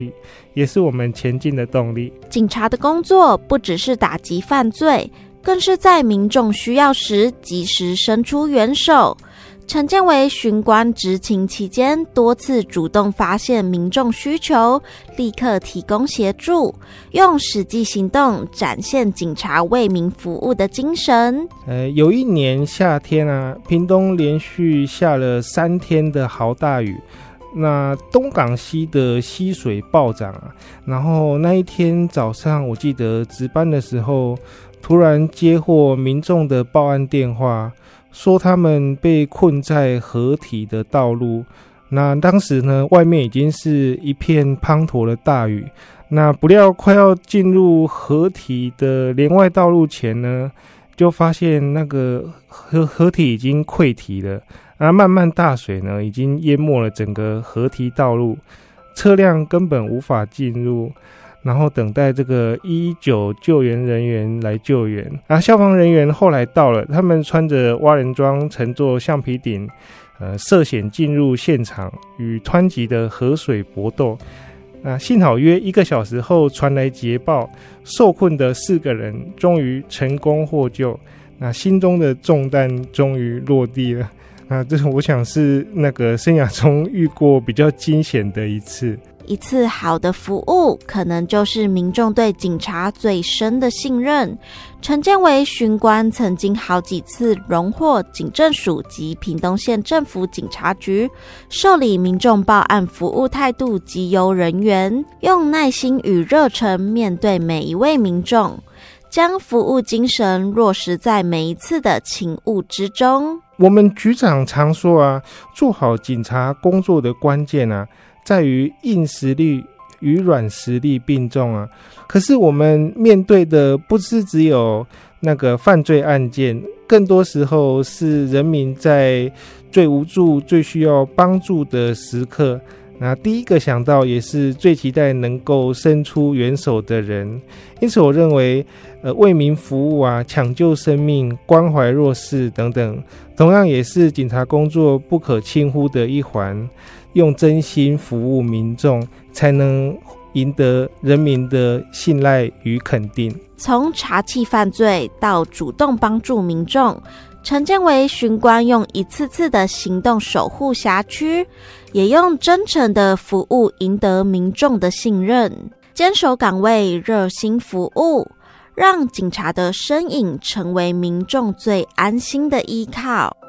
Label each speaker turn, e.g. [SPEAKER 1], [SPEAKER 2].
[SPEAKER 1] 也是我们前进的动力。
[SPEAKER 2] 警察的工作不只是打击犯罪，更是在民众需要时及时伸出援手。陈建为巡官执勤期间，多次主动发现民众需求，立刻提供协助，用实际行动展现警察为民服务的精神。
[SPEAKER 1] 有一年夏天啊，屏东连续下了3天的豪大雨，那东港溪的溪水暴涨啊，然后那一天早上，我记得值班的时候，突然接获民众的报案电话，说他们被困在河堤的道路。那当时呢，外面已经是一片滂沱的大雨，那不料快要进入河堤的连外道路前呢，就发现那个河堤已经溃堤了，漫漫大水呢已经淹没了整个河堤道路，车辆根本无法进入，然后等待这个119救援人员来救援。消防人员后来到了，他们穿着蛙人装，乘坐橡皮艇，涉险进入现场，与湍急的河水搏斗。幸好约1个小时后传来捷报，受困的4个人终于成功获救，心中的重担终于落地了。这我想是那个生涯中遇过比较惊险的一次。
[SPEAKER 2] 一次好的服务，可能就是民众对警察最深的信任。陈建为巡官曾经好几次荣获警政署及屏东县政府警察局受理民众报案服务态度极优人员，用耐心与热忱面对每一位民众，将服务精神落实在每一次的勤务之中。
[SPEAKER 1] 我们局长常说做好警察工作的关键在于硬实力与软实力并重可是我们面对的不是只有那个犯罪案件，更多时候是人民在最无助、最需要帮助的时刻。第一个想到也是最期待能够伸出援手的人。因此我认为为民服务抢救生命、关怀弱势等等，同样也是警察工作不可轻忽的一环。用真心服务民众，才能赢得人民的信赖与肯定。
[SPEAKER 2] 从查缉犯罪到主动帮助民众，陈建为巡官用一次次的行动守护辖区，也用真诚的服务赢得民众的信任，坚守岗位，热心服务，让警察的身影成为民众最安心的依靠。